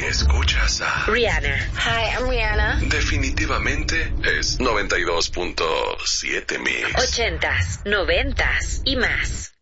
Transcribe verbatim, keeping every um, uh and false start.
Escuchas a Rihanna. Hi, I'm Rihanna. Definitivamente es noventa y dos punto siete Mix. Ochentas, noventas y más.